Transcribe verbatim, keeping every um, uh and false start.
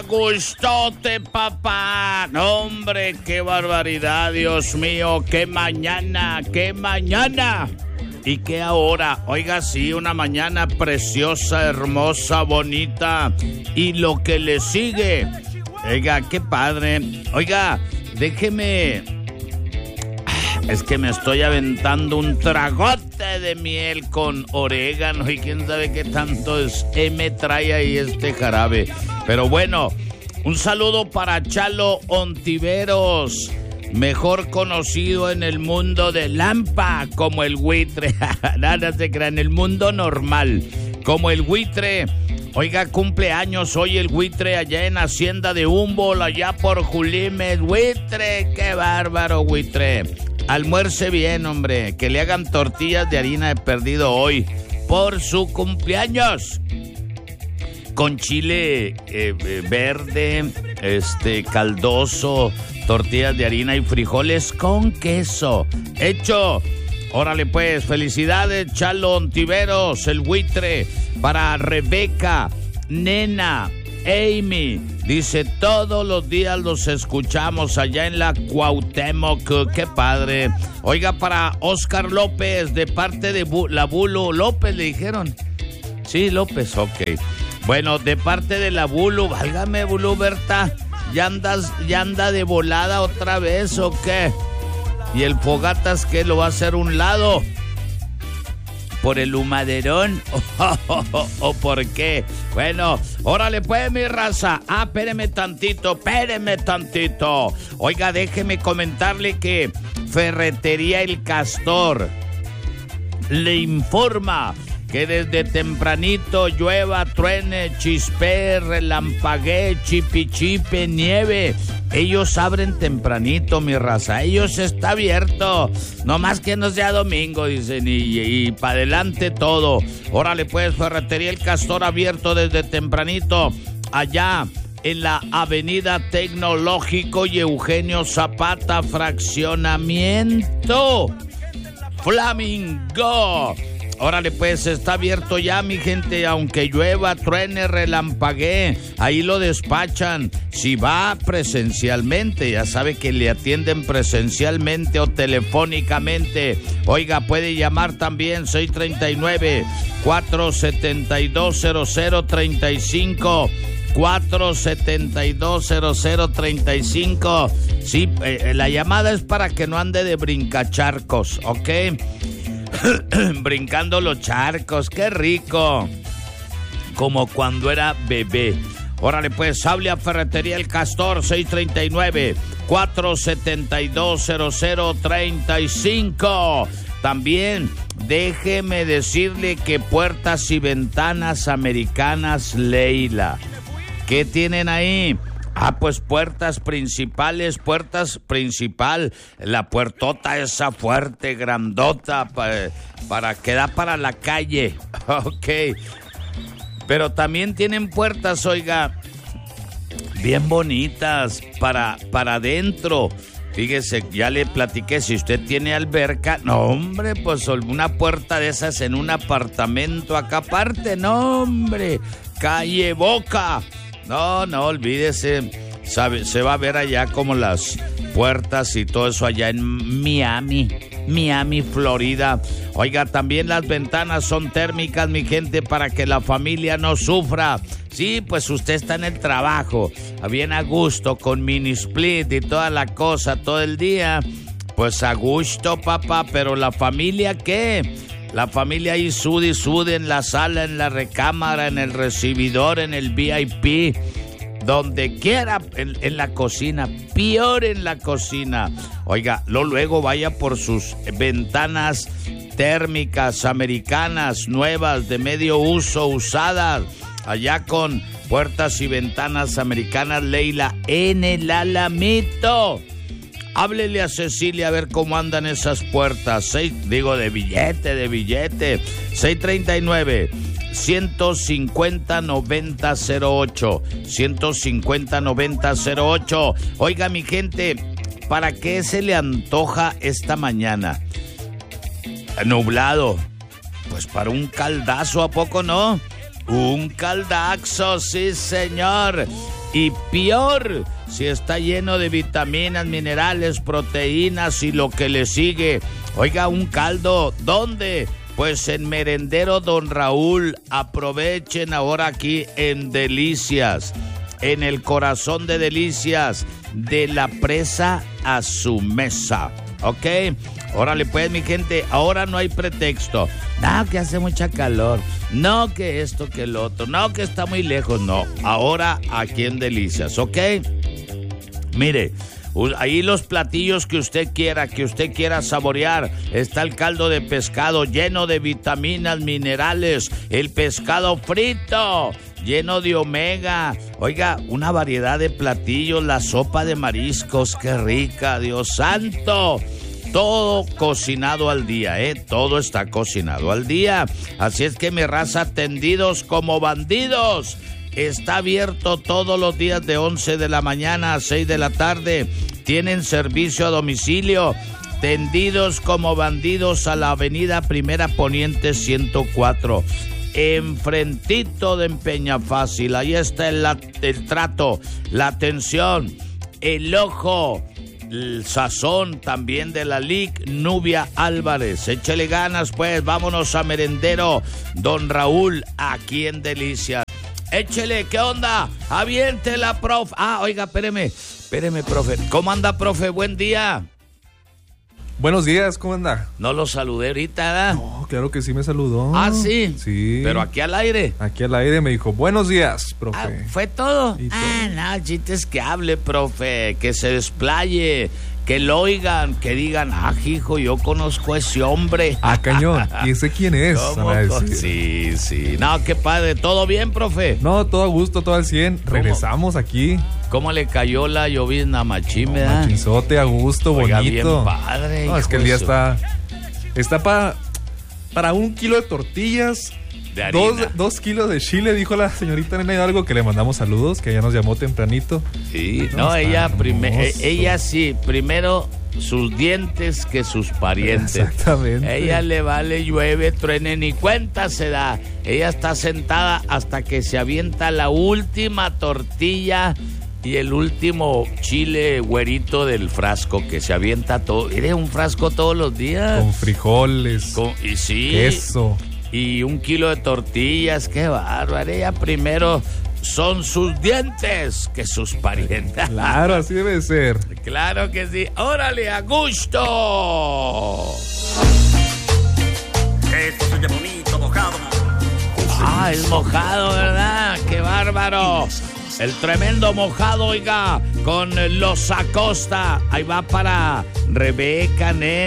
gustote, papá. No, hombre, qué barbaridad, Dios mío. Qué mañana, qué mañana. ¿Y qué ahora? Oiga, sí, una mañana preciosa, hermosa, bonita. Y lo que le sigue. Oiga, qué padre. Oiga, déjeme... Es que me estoy aventando un tragote de miel con orégano y quién sabe qué tanto es, eh, me trae ahí este jarabe. Pero bueno, un saludo para Chalo Ontiveros, mejor conocido en el mundo de Lampa como el buitre. Nada se crea, en el mundo normal como el buitre. Oiga, cumpleaños hoy el buitre allá en Hacienda de Humboldt, allá por Julimes. Buitre, qué bárbaro, buitre. Almuerce bien, hombre, que le hagan tortillas de harina de perdido hoy por su cumpleaños. Con chile eh, verde, este caldoso, tortillas de harina y frijoles con queso. ¡Hecho! Órale pues, felicidades, Chalo Ontiveros, el buitre, para Rebeca, Nena, Amy. Dice, todos los días los escuchamos allá en la Cuauhtémoc. ¡Qué padre! Oiga, para Oscar López, de parte de Bu- la Bulu. López, le dijeron. Sí, López, ok. Bueno, de parte de la Bulu. Válgame, Bulu, Berta. ¿Ya andas, ya anda de volada otra vez o qué? ¿Y el Fogatas qué? ¿Lo va a hacer un lado? ¿Por el humaderón? ¿O, o, o, o por qué? Bueno, órale pues, mi raza. Ah, espéreme tantito, espéreme tantito. Oiga, déjeme comentarle que Ferretería El Castor le informa que desde tempranito llueva, truene, chispee, relampaguee, chipichipe, nieve. Ellos abren tempranito, mi raza. Ellos está abierto. Nomás que no sea domingo, dicen. Y, y, y para adelante todo. Órale pues, Ferretería El Castor abierto desde tempranito. Allá en la Avenida Tecnológico y Eugenio Zapata, fraccionamiento Flamingo. Órale pues, está abierto ya, mi gente, aunque llueva, truene, relampaguee, ahí lo despachan. Si va presencialmente, ya sabe que le atienden presencialmente o telefónicamente. Oiga, puede llamar también seis tres nueve, cuatro siete dos, cero cero tres cinco. cuatro siete dos, cero cero tres cinco. Sí, eh, la llamada es para que no ande de brincacharcos, ¿ok? Brincando los charcos, qué rico. Como cuando era bebé. Órale pues, hable a Ferretería El Castor, seis tres nueve, cuatro siete dos, cero cero tres cinco. También déjeme decirle que Puertas y Ventanas Americanas Leila. ¿Qué tienen ahí? Ah, pues puertas principales, puertas principal, la puertota esa fuerte, grandota, para, para que da para la calle, ok. Pero también tienen puertas, oiga, bien bonitas, para, para adentro. Fíjese, ya le platiqué, si usted tiene alberca, no hombre, pues una puerta de esas en un apartamento acá aparte, no hombre, calle Boca. No, no, olvídese, sabe, se va a ver allá como las puertas y todo eso allá en Miami, Miami, Florida. Oiga, también las ventanas son térmicas, mi gente, para que la familia no sufra. Sí, pues usted está en el trabajo, bien a gusto, con mini split y toda la cosa todo el día. Pues a gusto, papá, pero la familia, ¿qué? La familia ahí sude y sude en la sala, en la recámara, en el recibidor, en el V I P, donde quiera, en, en la cocina, peor en la cocina. Oiga, lo, luego vaya por sus ventanas térmicas americanas, nuevas, de medio uso, usadas, allá con Puertas y Ventanas Americanas Leila, en el Alamito. Háblele a Cecilia a ver cómo andan esas puertas. Seis, digo, de billete, de billete. seis tres nueve, uno cinco cero, noventa cero ocho. uno cinco cero, noventa cero ocho. Oiga, mi gente, ¿para qué se le antoja esta mañana? Nublado. Pues para un caldazo, ¿a poco no? Un caldazo, sí, señor. Y peor, si está lleno de vitaminas, minerales, proteínas y lo que le sigue. Oiga, un caldo, ¿dónde? Pues en Merendero Don Raúl. Aprovechen ahora aquí en Delicias, en el corazón de Delicias, de la presa a su mesa. ¿Ok? Órale pues, mi gente, ahora no hay pretexto. No, que hace mucha calor. No, que esto, que el otro. No, que está muy lejos. No, ahora aquí en Delicias, ¿ok? Mire, ahí los platillos que usted quiera, que usted quiera saborear. Está el caldo de pescado lleno de vitaminas, minerales. El pescado frito, lleno de omega. Oiga, una variedad de platillos. La sopa de mariscos, qué rica, Dios santo. Todo cocinado al día, ¿eh? Todo está cocinado al día. Así es que mi raza, tendidos como bandidos. Está abierto todos los días de once de la mañana a seis de la tarde. Tienen servicio a domicilio. Tendidos como bandidos a la avenida Primera Poniente ciento cuatro. Enfrentito de Peñafácil. Ahí está el, el trato, la atención, el ojo, el sazón también de la Lic Nubia Álvarez. Échele ganas pues, vámonos a Merendero Don Raúl, aquí en Delicias. Échele, ¿qué onda? Aviéntela, profe. Ah, oiga, espéreme, espéreme, profe. ¿Cómo anda, profe? Buen día. Buenos días, ¿cómo anda? No lo saludé ahorita, ¿verdad? No, claro que sí me saludó. Ah, ¿sí? Sí. Pero aquí al aire. Aquí al aire me dijo, buenos días, profe. Ah, ¿fue todo? ¿Y Ah, todo? no, chistes que hable, profe, que se desplaye, que lo oigan, que digan, ah, hijo, yo conozco a ese hombre. Ah, cañón, ¿y ese quién es? ¿Cómo? Van a decir. Sí, sí. No, qué padre, ¿todo bien, profe? No, todo a gusto, todo al cien. ¿Cómo? Regresamos aquí. ¿Cómo le cayó la llovizna machín, verdad? Machinzote, a gusto, Oiga, bonito. bien padre. No, es hijo que el de día su- está... Está para... Para un kilo de tortillas... De harina. Dos, dos kilos de chile, dijo la señorita Nena Hidalgo, que le mandamos saludos, que ella nos llamó tempranito. Sí, No, no, está ella, prime- hermoso. eh, ella sí, primero sus dientes que sus parientes. Exactamente. Ella le vale, llueve, truene, ni cuenta se da. Ella está sentada hasta que se avienta la última tortilla y el último chile güerito del frasco, que se avienta todo. Mire, un frasco todos los días. Con frijoles, Con- y sí. queso. Y un kilo de tortillas, qué bárbaro. Ella primero son sus dientes que sus parientes. Claro, así debe de ser. Claro que sí. ¡Órale, a gusto! Esto se oye bonito, mojado. Ah, es mojado, ¿verdad? ¡Qué bárbaro! El tremendo mojado, oiga, con los Acosta. Ahí va para Rebeca, Nena.